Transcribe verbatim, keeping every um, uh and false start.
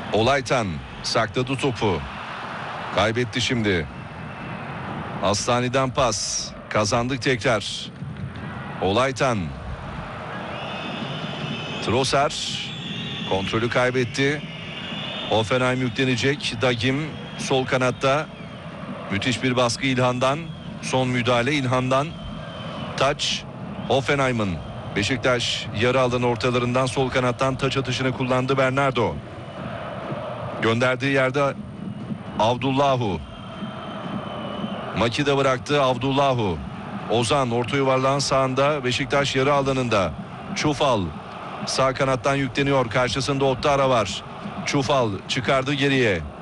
Olaytan sakladı topu. Kaybetti şimdi. Asllani'den pas. Kazandık tekrar. Olaytan. Trossard kontrolü kaybetti. Hoffenheim yüklenecek. Dagim sol kanatta. Müthiş bir baskı İlhan'dan. Son müdahale İlhan'dan. Taç Hoffenheim'ın. Beşiktaş yarı alan ortalarından sol kanattan taç atışını kullandı Bernardo. Gönderdiği yerde Abdullahu. Makida bıraktı Abdullahu. Ozan orta yuvarlağın sağında, Beşiktaş yarı alanında. Çufal sağ kanattan yükleniyor. Karşısında Ottara var. Çufal çıkardı geriye.